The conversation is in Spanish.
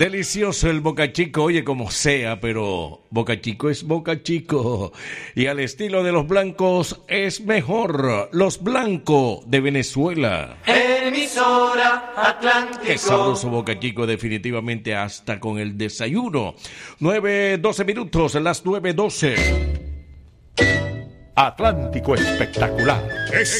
Delicioso el Boca Chico, oye como sea, pero Boca Chico es Boca Chico. Y al estilo de los blancos es mejor. Los blancos de Venezuela. Emisora Atlántico. Qué sabroso Boca Chico, definitivamente hasta con el desayuno. 9:12 minutos, las 9:12. Atlántico Espectacular. Es